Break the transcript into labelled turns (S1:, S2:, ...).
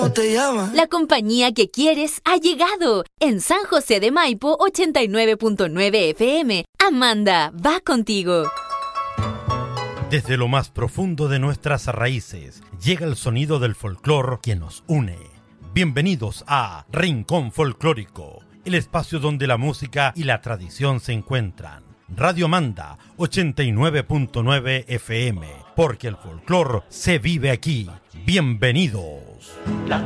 S1: ¿Cómo te llamas?
S2: La compañía que quieres ha llegado. En San José de Maipo, 89.9 FM. Amanda va contigo.
S3: Desde lo más profundo de nuestras raíces llega el sonido del folclor que nos une. Bienvenidos a Rincón Folclórico, el espacio donde la música y la tradición se encuentran. Radio Amanda 89.9 FM, porque el folclor se vive aquí. Bienvenidos.